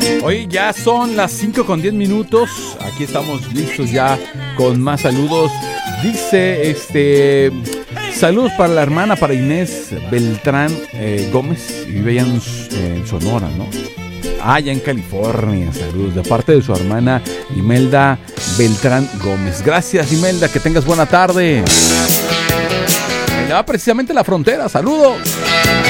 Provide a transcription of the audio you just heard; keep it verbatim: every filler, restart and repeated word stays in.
Hoy ya son las cinco con diez minutos. Aquí estamos listos ya con más saludos. Dice este saludos para la hermana, para Inés Beltrán eh, Gómez, y vive allá en, en Sonora, ¿no? Ah, ya en California. Saludos de parte de su hermana Imelda Beltrán Gómez. Gracias, Imelda, que tengas buena tarde. Ahí va precisamente la frontera. Saludos.